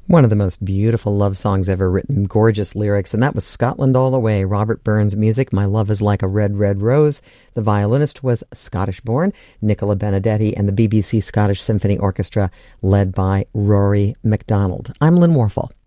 One of the most beautiful love songs ever written, gorgeous lyrics, and that was Scotland All the Way, Robert Burns' music. My Love is Like a Red, Red Rose. The violinist was Scottish-born Nicola Benedetti, and the BBC Scottish Symphony Orchestra led by Rory MacDonald. I'm Lynn Warfel.